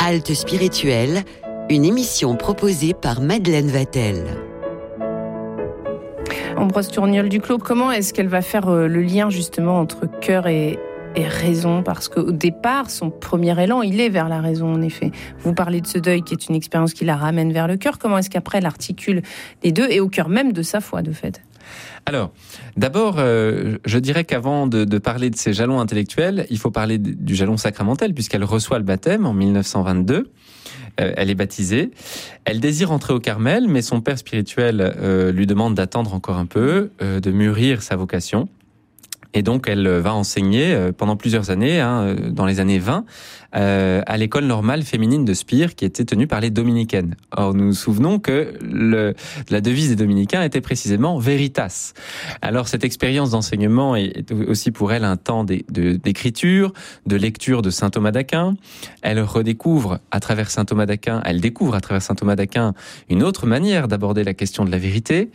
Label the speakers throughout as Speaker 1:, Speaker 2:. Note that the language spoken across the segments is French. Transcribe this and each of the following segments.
Speaker 1: Halte spirituelle, une émission proposée par Madeleine Vatel.
Speaker 2: Ambroise Tourniol Duclos, comment est-ce qu'elle va faire le lien justement entre cœur et raison? Parce qu'au départ, son premier élan, il est vers la raison, en effet. Vous parlez de ce deuil qui est une expérience qui la ramène vers le cœur. Comment est-ce qu'après, elle articule les deux et au cœur même de sa foi, de fait?
Speaker 3: Alors, d'abord, je dirais qu'avant de parler de ses jalons intellectuels, il faut parler du jalon sacramentel, puisqu'elle reçoit le baptême en 1922. Elle est baptisée. Elle désire entrer au Carmel, mais son père spirituel lui demande d'attendre encore un peu, de mûrir sa vocation. Et donc, elle va enseigner pendant plusieurs années, dans les années 20, à l'école normale féminine de Spire, qui était tenue par les dominicaines. Or, nous nous souvenons que la devise des dominicains était précisément Veritas. Alors, cette expérience d'enseignement est aussi pour elle un temps d'écriture, de lecture de saint Thomas d'Aquin. Elle découvre à travers saint Thomas d'Aquin une autre manière d'aborder la question de la vérité,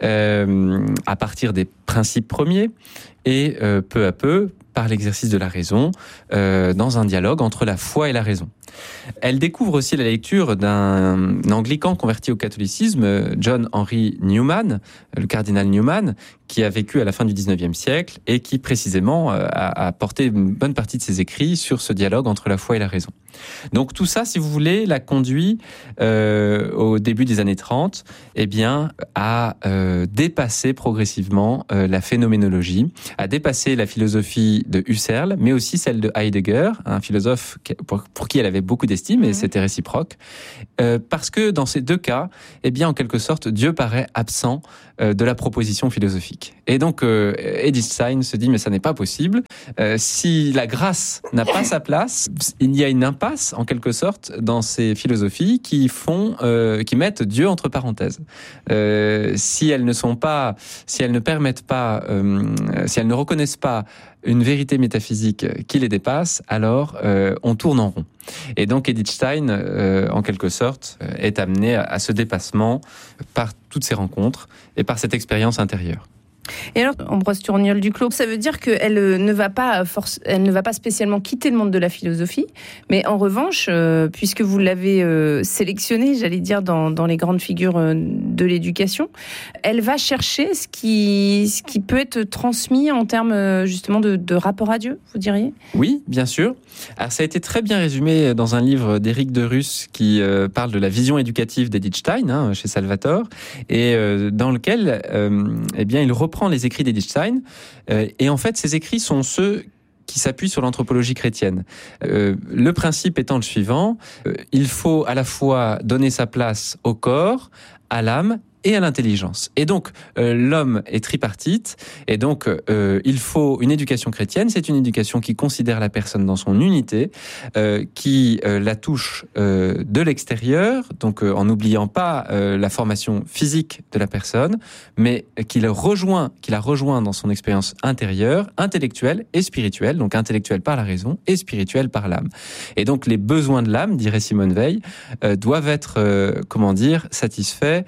Speaker 3: à partir des principes premiers. Et peu à peu, par l'exercice de la raison, dans un dialogue entre la foi et la raison. Elle découvre aussi la lecture d'un anglican converti au catholicisme, John Henry Newman, le cardinal Newman, qui a vécu à la fin du 19e siècle et qui précisément a porté une bonne partie de ses écrits sur ce dialogue entre la foi et la raison. Donc tout ça, si vous voulez, l'a conduit au début des années 30, à dépasser progressivement la phénoménologie, à dépasser la philosophie de Husserl, mais aussi celle de Heidegger, un philosophe pour qui elle avait beaucoup d'estime, et c'était réciproque, parce que dans ces deux cas, en quelque sorte, Dieu paraît absent de la proposition philosophique. Et donc, Edith Stein se dit, mais ça n'est pas possible. Si la grâce n'a pas sa place, il y a une impasse, en quelque sorte, dans ces philosophies qui mettent Dieu entre parenthèses. Si elles ne permettent pas, si elles ne reconnaissent pas une vérité métaphysique qui les dépasse, alors on tourne en rond. Et donc Edith Stein, en quelque sorte, est amenée à ce dépassement par toutes ces rencontres et par cette expérience intérieure.
Speaker 2: Et alors, Ambroise Tourniol Duclos, ça veut dire qu'elle ne va pas spécialement quitter le monde de la philosophie, mais en revanche, puisque vous l'avez sélectionnée, j'allais dire, dans les grandes figures de l'éducation, elle va chercher ce qui peut être transmis en termes justement de rapport à Dieu, vous diriez ?
Speaker 3: Oui, bien sûr. Alors, ça a été très bien résumé dans un livre d'Éric Derus qui parle de la vision éducative d'Edith Stein, chez Salvatore, et dans lequel, il reprend les écrits d'Edith Stein, et en fait, ces écrits sont ceux qui s'appuient sur l'anthropologie chrétienne. Le principe étant le suivant, il faut à la fois donner sa place au corps, à l'âme et à l'intelligence. Et donc, l'homme est tripartite, et donc il faut une éducation chrétienne. C'est une éducation qui considère la personne dans son unité, qui la touche de l'extérieur, donc en n'oubliant pas la formation physique de la personne, mais qui la rejoint dans son expérience intérieure, intellectuelle et spirituelle, donc intellectuelle par la raison et spirituelle par l'âme. Et donc, les besoins de l'âme, dirait Simone Veil, doivent être, satisfaits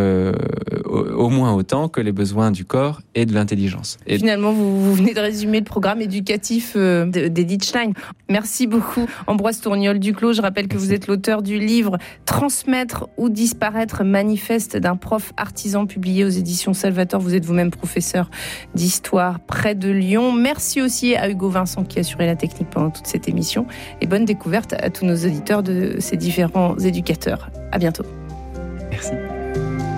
Speaker 3: au moins autant que les besoins du corps et de l'intelligence. Et
Speaker 2: finalement, vous venez de résumer le programme éducatif d'Edith Stein. Merci beaucoup, Ambroise Tourniol Duclos. Je rappelle que vous êtes l'auteur du livre « Transmettre ou disparaître, manifeste d'un prof artisan » publié aux éditions Salvatore. Vous êtes vous-même professeur d'histoire près de Lyon. Merci aussi à Hugo Vincent qui a assuré la technique pendant toute cette émission. Et bonne découverte à tous nos auditeurs de ces différents éducateurs. À bientôt.
Speaker 3: Merci.